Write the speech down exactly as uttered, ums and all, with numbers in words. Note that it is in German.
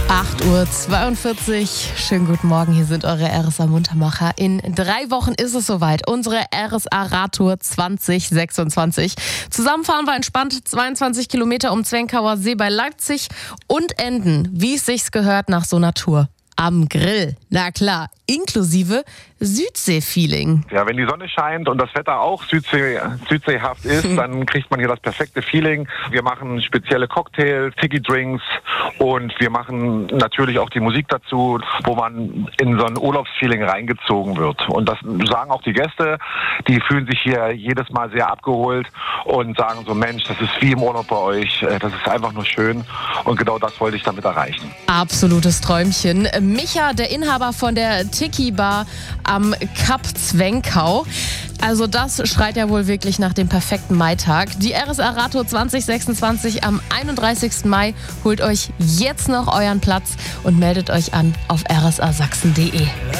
acht Uhr zweiundvierzig. Schönen guten Morgen, hier sind eure R S A-Muntermacher. In drei Wochen ist es soweit. Unsere R S A-Radtour zwanzig sechsundzwanzig. Zusammen fahren wir entspannt zweiundzwanzig Kilometer um Zwenkauer See bei Leipzig und enden, wie es sich gehört, nach so einer Tour. Am Grill, na klar, inklusive Südsee-Feeling. Ja, wenn die Sonne scheint und das Wetter auch Südsee, südseehaft ist, dann kriegt man hier das perfekte Feeling. Wir machen spezielle Cocktails, Tiki-Drinks und wir machen natürlich auch die Musik dazu, wo man in so ein Urlaubsfeeling reingezogen wird. Und das sagen auch die Gäste, die fühlen sich hier jedes Mal sehr abgeholt und sagen so, Mensch, das ist wie im Urlaub bei euch, das ist einfach nur schön und genau das wollte ich damit erreichen. Absolutes Träumchen. Micha, der Inhaber von der Tiki Bar am Kap Zwenkau. Also das schreit ja wohl wirklich nach dem perfekten Maitag. Die R S A-Radtour zwanzig sechsundzwanzig am einunddreißigsten Mai. Holt euch jetzt noch euren Platz und meldet euch an auf r s a sachsen punkt d e.